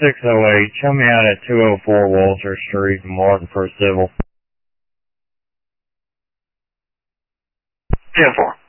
608, show me out at 204 Walter Street in Martin for a civil. 10-4.